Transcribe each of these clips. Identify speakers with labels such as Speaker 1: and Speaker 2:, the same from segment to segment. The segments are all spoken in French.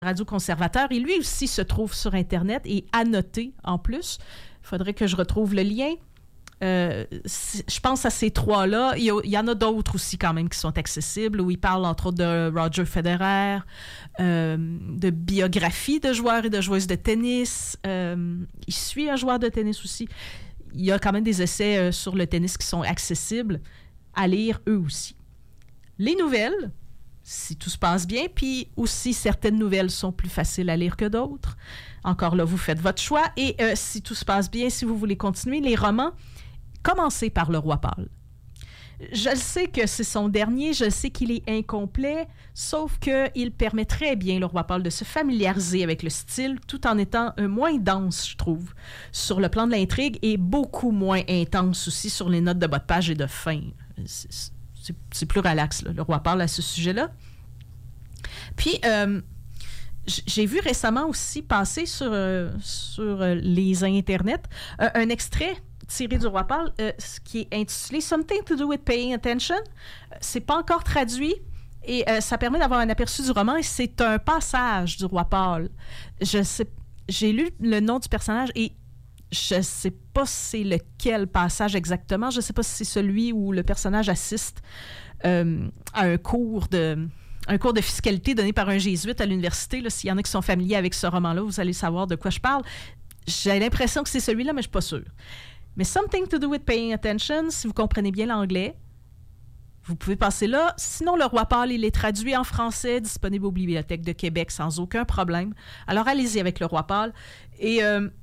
Speaker 1: radio-conservateur. Et lui aussi se trouve sur Internet et annoté en plus. Il faudrait que je retrouve le lien. Je pense à ces trois-là. Il y en a d'autres aussi quand même qui sont accessibles, où il parle entre autres de Roger Federer, de biographie de joueurs et de joueuses de tennis. Il suit un joueur de tennis aussi. Il y a quand même des essais sur le tennis qui sont accessibles à lire eux aussi. Les nouvelles, si tout se passe bien, puis aussi certaines nouvelles sont plus faciles à lire que d'autres. Encore là, vous faites votre choix. Et si tout se passe bien, si vous voulez continuer, les romans, commencez par Le Roi Pâle. Je le sais que c'est son dernier, je sais qu'il est incomplet, sauf qu'il permet très bien, Le Roi Pâle, de se familiariser avec le style, tout en étant moins dense, je trouve, sur le plan de l'intrigue, et beaucoup moins intense aussi sur les notes de bas de page et de fin. C'est plus relax, là, Le Roi Pâle, à ce sujet-là. Puis, j'ai vu récemment aussi passer sur les internets un extrait tiré du Roi Pâle qui est intitulé « Something to do with paying attention ». C'est pas encore traduit et ça permet d'avoir un aperçu du roman et c'est un passage du Roi Pâle. J'ai lu le nom du personnage et je sais pas c'est lequel passage exactement. Je sais pas si c'est celui où le personnage assiste à un cours de fiscalité donné par un jésuite à l'université. Là, s'il y en a qui sont familiers avec ce roman-là, vous allez savoir de quoi je parle. J'ai l'impression que c'est celui-là, mais je suis pas sûre. Mais Something to do with paying attention, si vous comprenez bien l'anglais, vous pouvez passer là. Sinon, Le Roi Pâle, il est traduit en français, disponible aux bibliothèques de Québec sans aucun problème. Alors, allez-y avec Le Roi Pâle. Et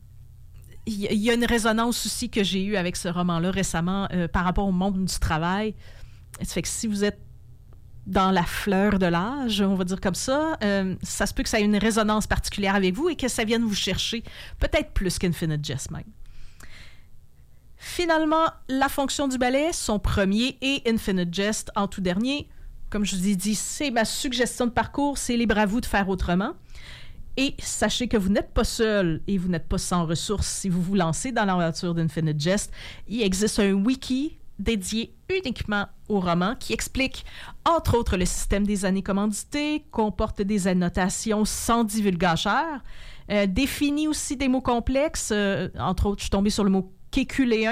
Speaker 1: il y a une résonance aussi que j'ai eue avec ce roman-là récemment par rapport au monde du travail. Ça fait que si vous êtes dans la fleur de l'âge, on va dire comme ça, ça se peut que ça ait une résonance particulière avec vous et que ça vienne vous chercher, peut-être plus qu'Infinite Jest même. Finalement, La Fonction du ballet, son premier, et Infinite Jest en tout dernier. Comme je vous ai dit, c'est ma suggestion de parcours, c'est libre à vous de faire autrement. Et sachez que vous n'êtes pas seul et vous n'êtes pas sans ressources si vous vous lancez dans l'aventure d'Infinite Jest. Il existe un wiki dédié uniquement au roman qui explique, entre autres, le système des années commanditées, comporte des annotations sans divulgacheur, définit aussi des mots complexes. Entre autres, je suis tombée sur le mot kéculéen.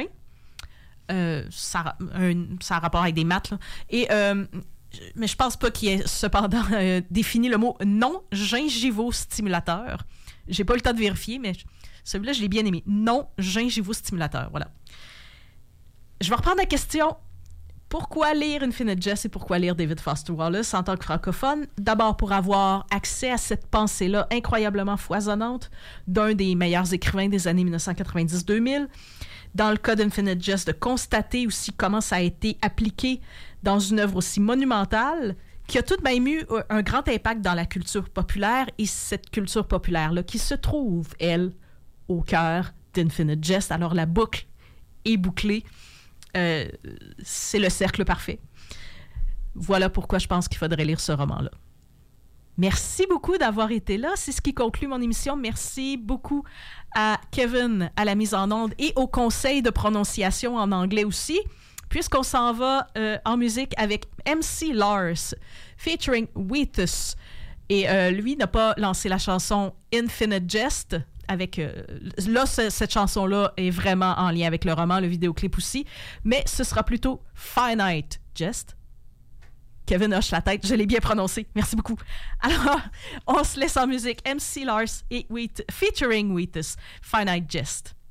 Speaker 1: Ça a rapport avec des maths, là. Et, mais je pense pas qu'il ait cependant défini le mot non-gingivostimulateur. J'ai pas eu le temps de vérifier, mais celui-là, je l'ai bien aimé. Non-gingivostimulateur, voilà. Je vais reprendre la question. Pourquoi lire Infinite Jest et pourquoi lire David Foster Wallace en tant que francophone? D'abord pour avoir accès à cette pensée-là incroyablement foisonnante d'un des meilleurs écrivains des années 1990-2000. Dans le cas d'Infinite Jest, de constater aussi comment ça a été appliqué dans une œuvre aussi monumentale qui a tout de même eu un grand impact dans la culture populaire et cette culture populaire-là qui se trouve, elle, au cœur d'Infinite Jest. Alors la boucle est bouclée. C'est le cercle parfait. Voilà pourquoi je pense qu'il faudrait lire ce roman-là. Merci beaucoup d'avoir été là. C'est ce qui conclut mon émission. Merci beaucoup à Kevin à la mise en onde et au conseil de prononciation en anglais aussi, puisqu'on s'en va en musique avec MC Lars featuring Wheatus. Et lui n'a pas lancé la chanson Infinite Jest. Avec là, cette chanson-là est vraiment en lien avec le roman, le vidéoclip aussi, mais ce sera plutôt Finite Jest. Kevin hoche la tête, je l'ai bien prononcé, merci beaucoup. Alors, on se laisse en musique, MC Lars et featuring Wheatus, Finite Jest.